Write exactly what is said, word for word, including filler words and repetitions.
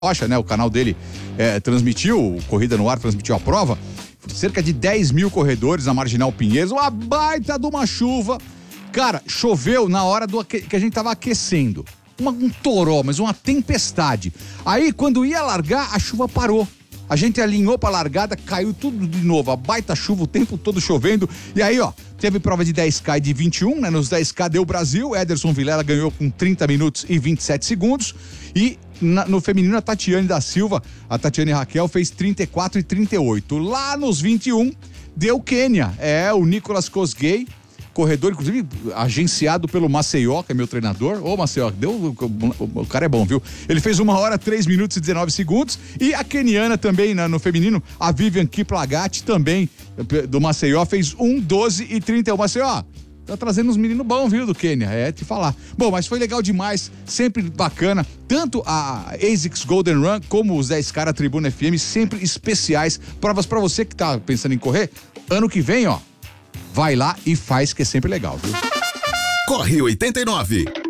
Rocha, né? O canal dele é, transmitiu, Corrida no Ar transmitiu a prova. Cerca de dez mil corredores na Marginal Pinheiros, uma baita de uma chuva. Cara, choveu na hora do aque... que a gente tava aquecendo. Uma, um toró, mas uma tempestade. Aí, quando ia largar, a chuva parou. A gente alinhou pra largada, caiu tudo de novo. A baita chuva, o tempo todo chovendo. E aí, ó, teve prova de dez K e de vinte e um, né? Nos dez K deu o Brasil. Ederson Vilela ganhou com trinta minutos e vinte e sete segundos. E na, no feminino, a Tatiane da Silva, a Tatiane Raquel, fez trinta e quatro e trinta e oito. Lá nos vinte e um, deu Quênia. É, o Nicolas Kosgei, corredor, inclusive agenciado pelo Maceió, que é meu treinador. Ô, Maceió, deu, o, o cara é bom, viu? Ele fez uma hora, três minutos e dezenove segundos. E a queniana também, né, no feminino, a Vivian Kiplagat, também do Maceió, fez um, doze e trinta e um. Maceió, tá trazendo uns meninos bons, viu, do Quênia, é te falar. Bom, mas foi legal demais, sempre bacana. Tanto a ASICS Golden Run como os dez K Tribuna F M, sempre especiais. Provas pra você que tá pensando em correr. Ano que vem, ó, vai lá e faz, que é sempre legal, viu? Corre oitenta e nove.